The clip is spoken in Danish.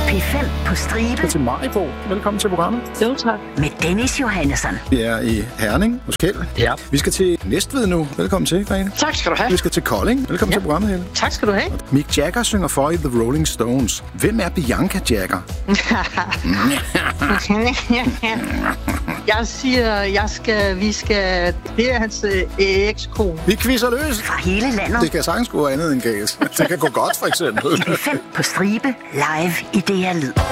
P5 på stribe. Til Maribo. Velkommen til programmet. Jo, tak. Med Dennis Johannesson. Vi er i Herning hos Kjeld. Ja. Vi skal til Næstved nu. Velkommen til, Grete. Tak skal du have. Vi skal til Kolding. Velkommen til programmet, Helle. Tak skal du have. Mick Jagger synger for i The Rolling Stones. Hvem er Bianca Jagger? Jeg siger, vi skal... Det er hans ekskone. Vi quizzer løs. Fra hele landet. Det kan sagtens gå andet end gas. Det kan gå godt, for eksempel. P5 på stribe. Live i DR Lyd.